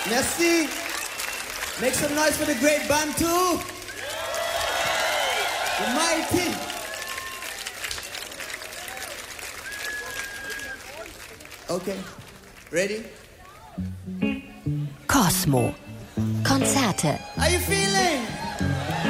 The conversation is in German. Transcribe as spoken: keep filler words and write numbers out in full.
Merci. Make some noise for the great band too. The mighty. Okay. Ready? Cosmo. Konzerte. How you feeling?